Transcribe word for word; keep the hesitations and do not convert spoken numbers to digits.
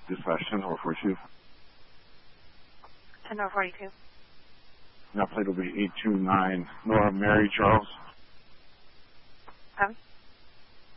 Dispatch ten four forty-two. ten four forty-two. Now plate will be eight two nine Nora Mary Charles. Copy.